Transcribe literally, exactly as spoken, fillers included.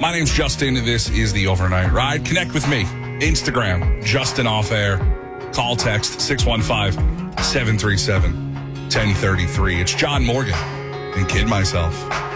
My name's Justin. This is the Overnight Ride. Connect with me. Instagram, Justin Off Air. Call text six one five, seven three seven, one zero three three. It's John Morgan and Kid Myself.